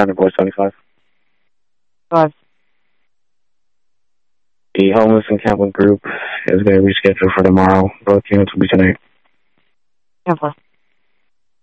County Board 75. 5. The homeless encampment group is going to be rescheduled for tomorrow. Both units will be tonight. 10-4.